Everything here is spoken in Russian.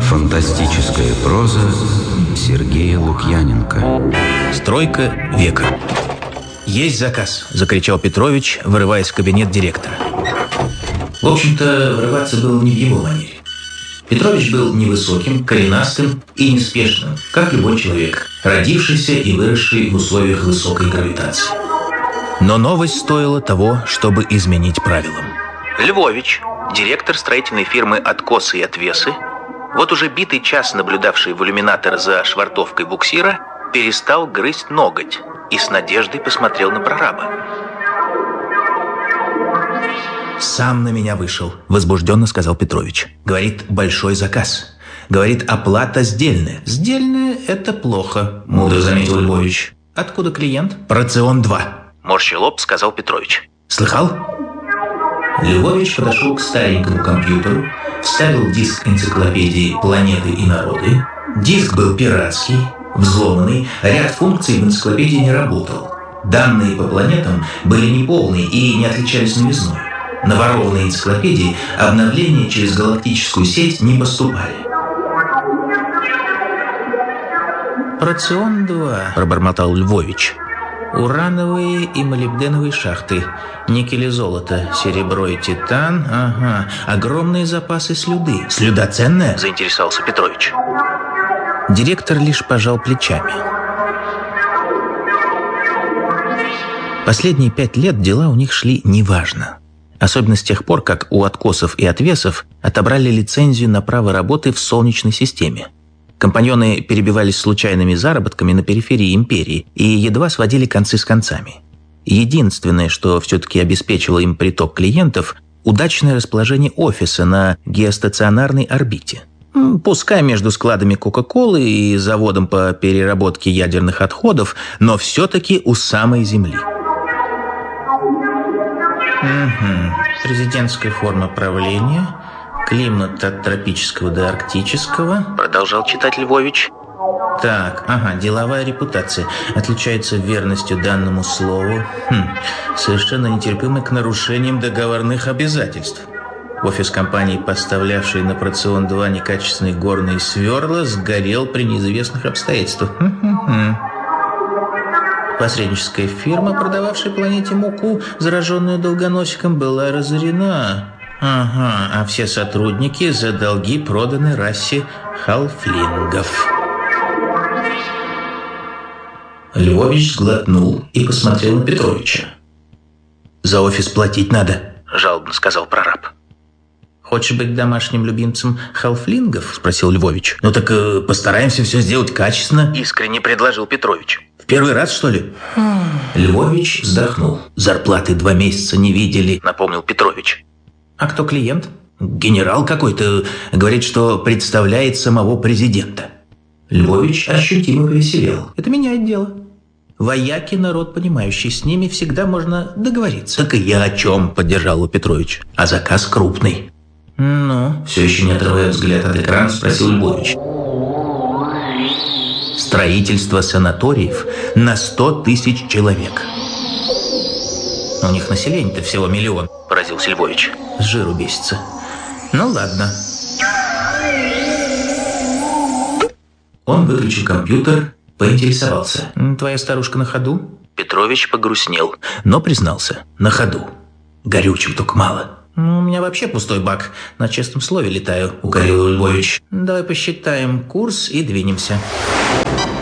Фантастическая проза Сергея Лукьяненко. Стройка века. «Есть заказ!» – закричал Петрович, вырываясь в кабинет директора. В общем-то, врываться было не в его манере. Петрович был невысоким, коренастым и неспешным, как любой человек, родившийся и выросший в условиях высокой гравитации. Но новость стоила того, чтобы изменить правилам. Львович, директор строительной фирмы «Откосы и отвесы», вот уже битый час наблюдавший в иллюминатор за швартовкой буксира, перестал грызть ноготь и с надеждой посмотрел на прораба. «Сам на меня вышел», – возбужденно сказал Петрович. «Говорит, большой заказ. Говорит, оплата сдельная». «Сдельная – это плохо», – мудро заметил Львович. «Откуда клиент?» «Порцион-2», – морща лоб сказал Петрович. «Слыхал?» Львович подошел к старенькому компьютеру, вставил диск энциклопедии «Планеты и народы». Диск был пиратский, взломанный, ряд функций в энциклопедии не работал. Данные по планетам были неполные и не отличались новизной. На ворованной энциклопедии обновления через галактическую сеть не поступали. «Порцион-2», – пробормотал Львович. «Урановые и молибденовые шахты, никель и золото, серебро и титан, ага, огромные запасы слюды». «Слюда ценная?» – заинтересовался Петрович. Директор лишь пожал плечами. Последние 5 лет дела у них шли неважно. Особенно с тех пор, как у откосов и отвесов отобрали лицензию на право работы в Солнечной системе. Компаньоны перебивались случайными заработками на периферии империи и едва сводили концы с концами. Единственное, что все-таки обеспечивало им приток клиентов – удачное расположение офиса на геостационарной орбите. Пускай между складами Кока-Колы и заводом по переработке ядерных отходов, но все-таки у самой Земли. Президентская форма правления, климат от тропического до арктического, продолжал читать Львович. Так, деловая репутация, отличается верностью данному слову, совершенно нетерпимы к нарушениям договорных обязательств. Офис компании, поставлявшей на Порцион-2 некачественные горные сверла, сгорел при неизвестных обстоятельствах. Посредническая фирма, продававшая планете муку, зараженную долгоносиком, была разорена. А все сотрудники за долги проданы расе халфлингов. Львович сглотнул и посмотрел на Петровича. «За офис платить надо», – жалобно сказал прораб. «Хочешь быть домашним любимцем халфлингов?» – спросил Львович. «Ну так постараемся все сделать качественно», – искренне предложил Петрович. «В первый раз, что ли?» Львович вздохнул. «Зарплаты 2 месяца не видели», – напомнил Петрович. «А кто клиент?» «Генерал какой-то. Говорит, что представляет самого президента». Львович ощутимо повеселел. «Это меняет дело. Вояки – народ понимающий, с ними всегда можно договориться». «Так и я о чем?» – поддержал его Петрович. «А заказ крупный». «Ну?» – все еще не отрывая взгляд от экрана, спросил Львович. «Строительство санаториев на 100 000 человек». «У них население-то всего 1 000 000, поразился Львович. «С жиру бесится. Ну ладно». Он выключил компьютер, поинтересовался. «Твоя старушка на ходу?» Петрович погрустнел, но признался. «На ходу. Горючего только мало». «У меня вообще пустой бак. На честном слове летаю», — укорил Львович. «Давай посчитаем курс и двинемся».